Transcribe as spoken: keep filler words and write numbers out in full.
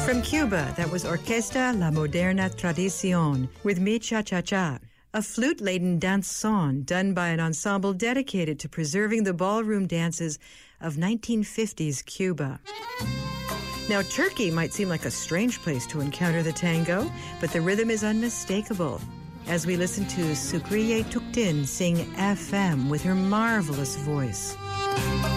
From Cuba, that was Orquesta La Moderna Tradicion with Mi Cha Cha Cha, a flute-laden danson done by an ensemble dedicated to preserving the ballroom dances of nineteen fifties Cuba. Now, Turkey might seem like a strange place to encounter the tango, but the rhythm is unmistakable. As we listen to Sukriye Tuktin sing F M with her marvelous voice.